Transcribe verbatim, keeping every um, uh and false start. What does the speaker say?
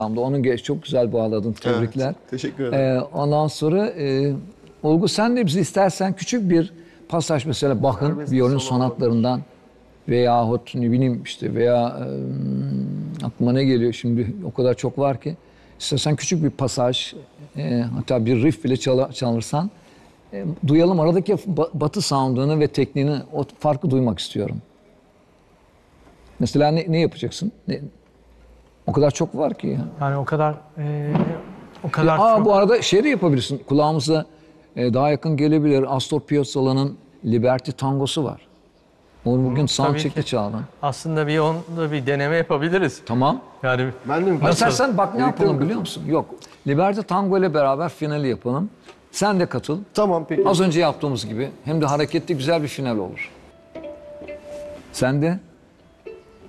Onu geç, çok güzel bağladın. Tebrikler. Evet, teşekkür ederim. Ee, ondan sonra e, Olgu sen de bizi istersen küçük bir pasaj mesela Bach'ın violin sonatlarından veyahut ne bileyim işte veya e, aklıma ne geliyor şimdi o kadar çok var ki istersen küçük bir pasaj e, hatta bir riff bile çal çalırsan e, duyalım aradaki batı sound'unu ve tekniğini o farkı duymak istiyorum. Mesela ne, ne yapacaksın? Ne, o kadar çok var ki ya. Yani o kadar e, o kadar Aa, çok. bu arada şey de yapabilirsin. Kulağımıza e, daha yakın gelebilir. Astor Piazzolla'nın Liberty Tango'su var. Onu bugün soundcheck'te çaldın. Aslında bir onda bir deneme yapabiliriz. Tamam. Yani Ben de mi? Mesela sen bak ne Birlikte yapalım mi biliyor musun? Yok. Liberty Tango ile beraber finali yapalım. Sen de katıl. Tamam peki. Az önce yaptığımız gibi. Hem de hareketli güzel bir final olur. Sen de